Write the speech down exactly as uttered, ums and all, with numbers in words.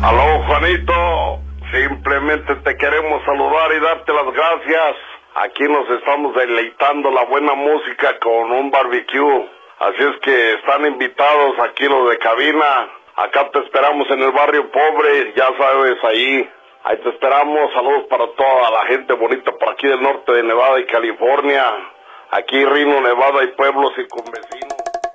Aló, Juanito. Simplemente te queremos saludar y darte las gracias. Aquí nos estamos deleitando la buena música con un barbecue. Así es que están invitados aquí los de cabina. Acá te esperamos en el barrio pobre, ya sabes, ahí. Ahí te esperamos. Saludos para toda la gente bonita por aquí del norte de Nevada y California. Aquí Reno, Nevada y pueblos circunvecinos.